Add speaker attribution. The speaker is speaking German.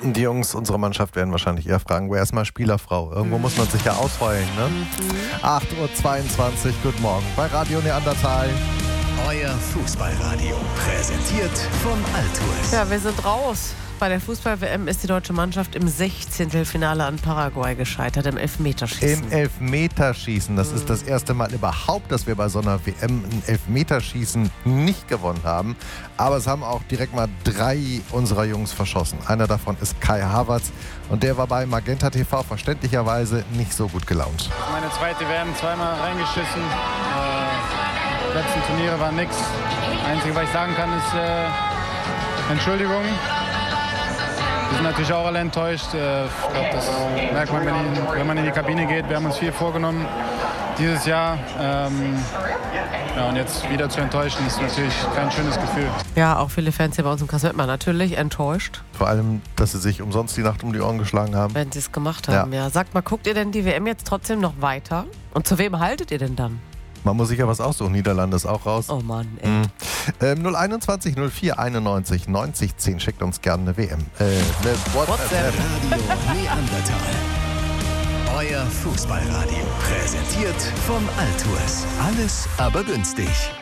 Speaker 1: Die Jungs unserer Mannschaft werden wahrscheinlich eher fragen, wer ist mal Spielerfrau? Irgendwo muss man sich ja ausheulen, ne? 8:22 Uhr, guten Morgen bei Radio Neandertal.
Speaker 2: Euer Fußballradio, präsentiert von Altuis.
Speaker 3: Ja, wir sind raus. Bei der Fußball-WM ist die deutsche Mannschaft im 16. Finale an Paraguay gescheitert, im Elfmeterschießen.
Speaker 1: Im Elfmeterschießen. Das ist das erste Mal überhaupt, dass wir bei so einer WM ein Elfmeterschießen nicht gewonnen haben. Aber es haben auch direkt mal 3 unserer Jungs verschossen. Einer davon ist Kai Havertz und der war bei Magenta TV verständlicherweise nicht so gut gelaunt.
Speaker 4: Meine zweite WM, zweimal reingeschissen. Die letzten Turniere waren nix. Das Einzige, was ich sagen kann, ist Entschuldigung. Wir sind natürlich auch alle enttäuscht. Ich glaube, das merkt man, wenn man in die Kabine geht. Wir haben uns viel vorgenommen dieses Jahr. Und jetzt wieder zu enttäuschen, ist natürlich kein schönes Gefühl.
Speaker 3: Ja, auch viele Fans hier bei uns im Kassel waren natürlich enttäuscht.
Speaker 1: Vor allem, dass sie sich umsonst die Nacht um die Ohren geschlagen haben.
Speaker 3: Wenn sie es gemacht haben, ja. Sagt mal, guckt ihr denn die WM jetzt trotzdem noch weiter? Und zu wem haltet ihr denn dann?
Speaker 1: Man muss sich ja was aussuchen. Niederlande ist auch raus.
Speaker 3: Oh Mann, ey.
Speaker 1: 021 04 91 90 10. Schickt uns gerne eine WM. Eine WhatsApp.
Speaker 2: Radio Neandertal. Euer Fußballradio, präsentiert von Altuis. Alles aber günstig.